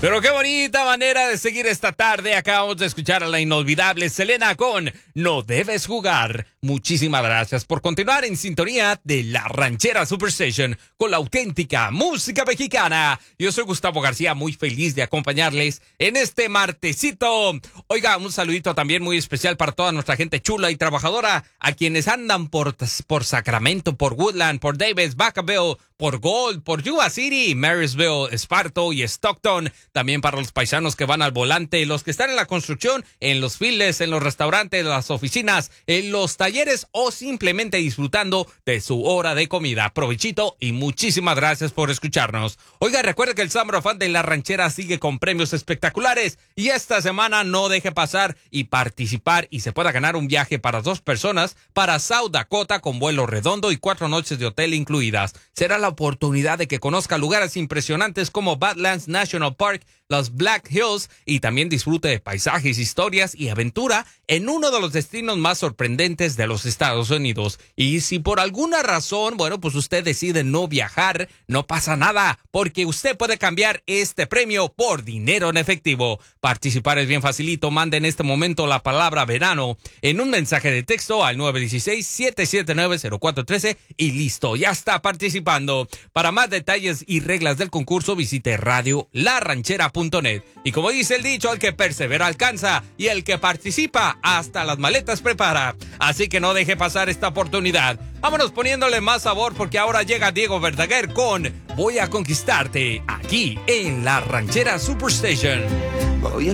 Pero qué bonita manera de seguir esta tarde. Acabamos de escuchar a la inolvidable Selena con No Debes Jugar. Muchísimas gracias por continuar en sintonía de La Ranchera Superstation con la auténtica música mexicana. Yo soy Gustavo García, muy feliz de acompañarles en este martesito. Oiga, un saludito también muy especial para toda nuestra gente chula y trabajadora, a quienes andan por Sacramento, por Woodland, por Davis, Vacaville, por Gold, por Yuba City, Marysville, Esparto y Stockton. También para los paisanos que van al volante, los que están en la construcción, en los files, en los restaurantes, las oficinas, en los talleres o simplemente disfrutando de su hora de comida. Provechito y muchísimas gracias por escucharnos. Oiga, recuerde que el Summer Fun de La Ranchera sigue con premios espectaculares y esta semana no deje pasar y participar y se pueda ganar un viaje para 2 personas para South Dakota con vuelo redondo y 4 noches de hotel incluidas. Será la oportunidad de que conozca lugares impresionantes como Badlands National Park, los Black Hills y también disfrute de paisajes, historias y aventura en uno de los destinos más sorprendentes de los Estados Unidos. Y si por alguna razón, pues usted decide no viajar, no pasa nada, porque usted puede cambiar este premio por dinero en efectivo. Participar es bien facilito. Mande en este momento la palabra verano en un mensaje de texto al 916-779-0413 y listo, ya está participando. Para más detalles y reglas del concurso, visite radiolaranchera.net. Y como dice el dicho, el que persevera alcanza y el que participa hasta las maletas prepara. Así que no deje pasar esta oportunidad. Vámonos poniéndole más sabor porque ahora llega Diego Verdaguer con Voy a Conquistarte aquí en La Ranchera Superstation. Voy a